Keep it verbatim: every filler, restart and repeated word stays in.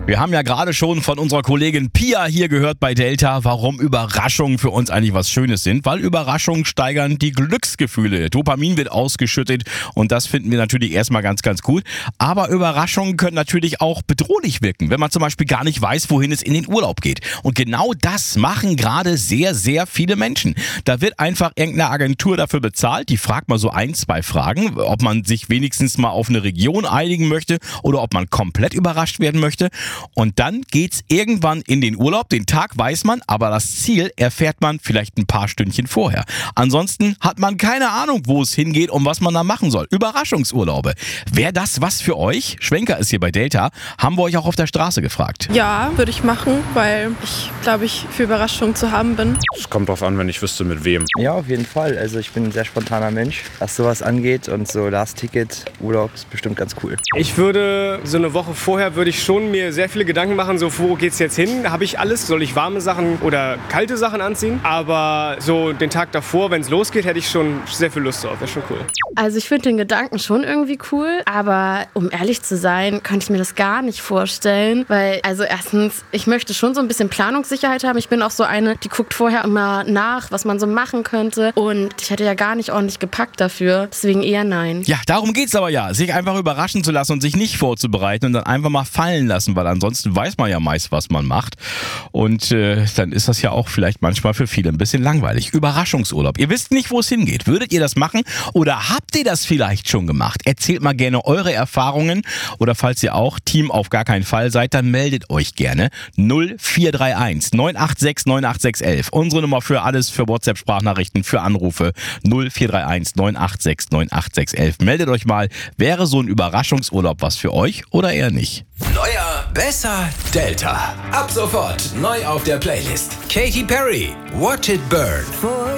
Wir haben ja gerade schon von unserer Kollegin Pia hier gehört bei Delta, warum Überraschungen für uns eigentlich was Schönes sind. Weil Überraschungen steigern die Glücksgefühle. Dopamin wird ausgeschüttet und das finden wir natürlich erstmal ganz, ganz gut. Aber Überraschungen können natürlich auch bedrohlich wirken, wenn man zum Beispiel gar nicht weiß, wohin es in den Urlaub geht. Und genau das machen gerade sehr, sehr viele Menschen. Da wird einfach irgendeine Agentur dafür bezahlt, die fragt mal so ein, zwei Fragen, ob man sich wenigstens mal auf eine Region einigen möchte oder ob man komplett überrascht werden möchte. Und dann geht's irgendwann in den Urlaub. Den Tag weiß man, aber das Ziel erfährt man vielleicht ein paar Stündchen vorher. Ansonsten hat man keine Ahnung, wo es hingeht und was man da machen soll. Überraschungsurlaube. Wäre das was für euch? Schwenker ist hier bei Delta. Haben wir euch auch auf der Straße gefragt. Ja, würde ich machen, weil ich, glaube ich, für Überraschungen zu haben bin. Es kommt drauf an, wenn ich wüsste, mit wem. Ja, auf jeden Fall. Also ich bin ein sehr spontaner Mensch, was sowas angeht. Und so Last-Ticket, Urlaub ist bestimmt ganz cool. Ich würde so eine Woche vorher würde ich schon mir sehr viele Gedanken machen, so wo geht's jetzt hin? Habe ich alles? Soll ich warme Sachen oder kalte Sachen anziehen? Aber so den Tag davor, wenn es losgeht, hätte ich schon sehr viel Lust drauf. Wäre schon cool. Also ich finde den Gedanken schon irgendwie cool, aber um ehrlich zu sein, könnte ich mir das gar nicht vorstellen, weil also erstens, ich möchte schon so ein bisschen Planungssicherheit haben. Ich bin auch so eine, die guckt vorher immer nach, was man so machen könnte und ich hätte ja gar nicht ordentlich gepackt dafür, deswegen eher nein. Ja, darum geht's aber ja, sich einfach überraschen zu lassen und sich nicht vorzubereiten und dann einfach mal fallen lassen, weil ansonsten weiß man ja meist, was man macht und äh, dann ist das ja auch vielleicht manchmal für viele ein bisschen langweilig. Überraschungsurlaub. Ihr wisst nicht, wo es hingeht. Würdet ihr das machen oder habt ihr das vielleicht schon gemacht? Erzählt mal gerne eure Erfahrungen oder falls ihr auch Team auf gar keinen Fall seid, dann meldet euch gerne null vier drei eins neun acht sechs neun acht sechs eins eins. Unsere Nummer für alles, für WhatsApp-Sprachnachrichten, für Anrufe null vier drei eins neun acht sechs neun acht sechs eins eins. Meldet euch mal, wäre so ein Überraschungsurlaub was für euch oder eher nicht? Neuer, besser, Delta. Ab sofort neu auf der Playlist. Katy Perry, Watch It Burn.